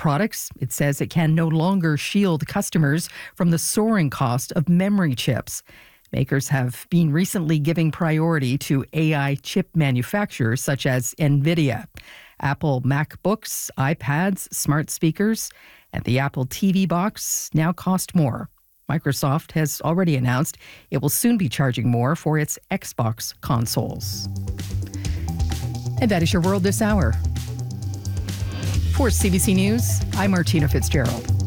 products, it says it can no longer shield customers from the soaring cost of memory chips. Makers have been recently giving priority to AI chip manufacturers such as NVIDIA. Apple MacBooks, iPads, smart speakers, and the Apple TV box now cost more. Microsoft has already announced it will soon be charging more for its Xbox consoles. And that is your world this hour. For CBC News, I'm Martina Fitzgerald.